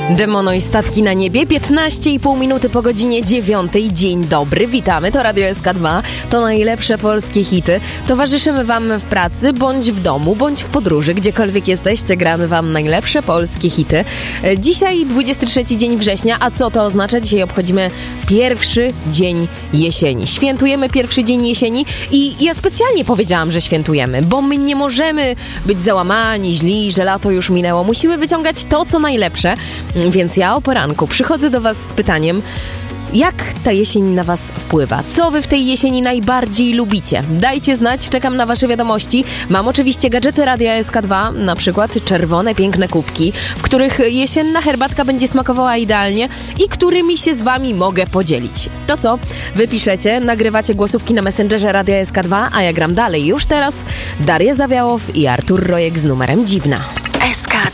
Demono i statki na niebie, 15,5 minuty po godzinie 9. Dzień dobry, witamy, to Radio SK2, to najlepsze polskie hity. Towarzyszymy wam w pracy, bądź w domu, bądź w podróży, gdziekolwiek jesteście, gramy wam najlepsze polskie hity. Dzisiaj 23 dzień września, a co to oznacza? Dzisiaj obchodzimy pierwszy dzień jesieni. Świętujemy pierwszy dzień jesieni i ja specjalnie powiedziałam, że świętujemy, bo my nie możemy być załamani, źli, że lato już minęło. Musimy wyciągać to, co najlepsze. Więc ja o poranku przychodzę do was z pytaniem, jak ta jesień na was wpływa? Co wy w tej jesieni najbardziej lubicie? Dajcie znać, czekam na wasze wiadomości. Mam oczywiście gadżety Radia SK2, na przykład czerwone, piękne kubki, w których jesienna herbatka będzie smakowała idealnie i którymi się z wami mogę podzielić. To co? Wy piszecie, nagrywacie głosówki na Messengerze Radia SK2, a ja gram dalej. Już teraz Daria Zawiałow i Artur Rojek z numerem Dziwna.